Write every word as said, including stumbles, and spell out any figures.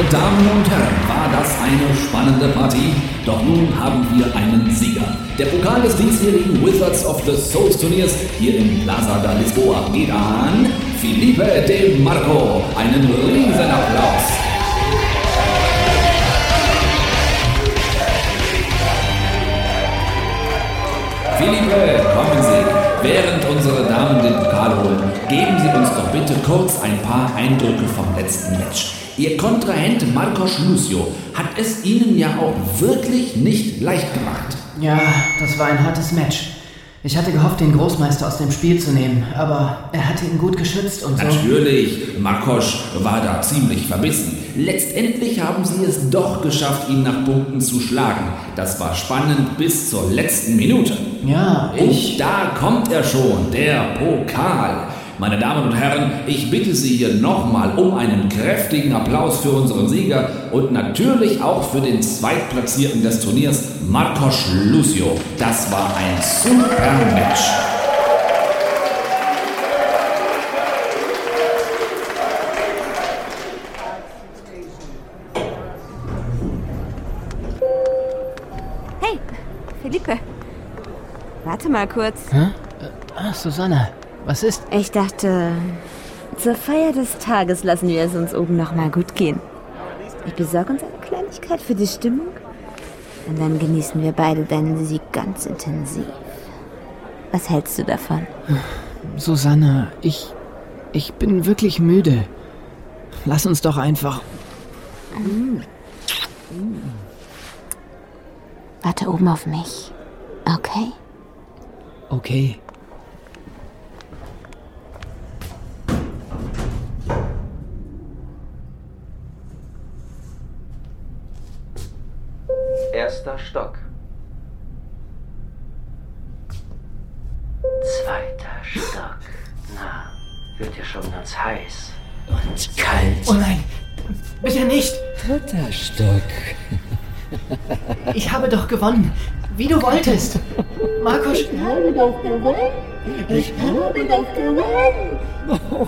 Damen und Herren, war das eine spannende Partie? Doch nun haben wir einen Sieger. Der Pokal des diesjährigen Wizards of the Souls Turniers hier im Plaza da Lisboa geht an Felipe De Marco. Einen riesen Applaus. Felipe, kommen Sie. Während unsere Damen den Pokal holen, geben Sie uns doch bitte kurz ein paar Eindrücke vom letzten Match. Ihr Kontrahent Marcos Lucio hat es Ihnen ja auch wirklich nicht leicht gemacht. Ja, das war ein hartes Match. Ich hatte gehofft, den Großmeister aus dem Spiel zu nehmen, aber er hatte ihn gut geschützt und so. Natürlich, Marcos war da ziemlich verbissen. Letztendlich haben sie es doch geschafft, ihn nach Punkten zu schlagen. Das war spannend bis zur letzten Minute. Ja, ich... Und da kommt er schon, der Pokal. Meine Damen und Herren, ich bitte Sie hier nochmal um einen kräftigen Applaus für unseren Sieger und natürlich auch für den Zweitplatzierten des Turniers, Marcos Lucio. Das war ein super Match. Hey, Felipe. Warte mal kurz. Hä? Ah, Susanne. Was ist? Ich dachte, zur Feier des Tages lassen wir es uns oben noch mal gut gehen. Ich besorge uns eine Kleinigkeit für die Stimmung und dann genießen wir beide deinen Sieg ganz intensiv. Was hältst du davon? Susanne, ich... ich bin wirklich müde. Lass uns doch einfach... Mm. Mm. Warte oben auf mich, okay? Okay. Erster Stock. Zweiter Stock. Na, wird ja schon ganz heiß. Und kalt. Oh nein, bitte nicht. Dritter Stock. Ich habe doch gewonnen, wie du wolltest. Marcos... Ich habe doch gewonnen. Ich habe doch gewonnen. Oh,